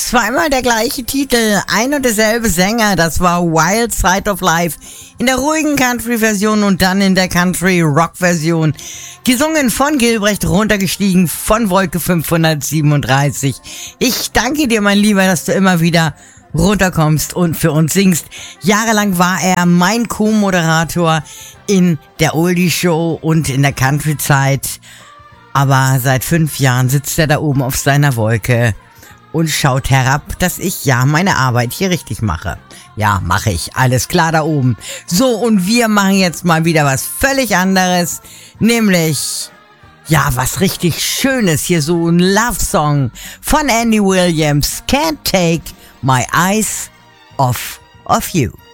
Zweimal der gleiche Titel, ein und derselbe Sänger, das war Wild Side of Life in der ruhigen Country-Version und dann in der Country-Rock-Version. Gesungen von Gilbrecht, runtergestiegen von Wolke 537. Ich danke dir, mein Lieber, dass du immer wieder runterkommst und für uns singst. Jahrelang war er mein Co-Moderator in der Oldie-Show und in der Country-Zeit. Aber seit 5 Jahren sitzt er da oben auf seiner Wolke und schaut herab, dass ich ja meine Arbeit hier richtig mache. Ja, mache ich. Alles klar da oben. So, und wir machen jetzt mal wieder was völlig anderes. Nämlich, ja, was richtig Schönes. Hier so ein Love-Song von Andy Williams. Can't Take My Eyes Off of You.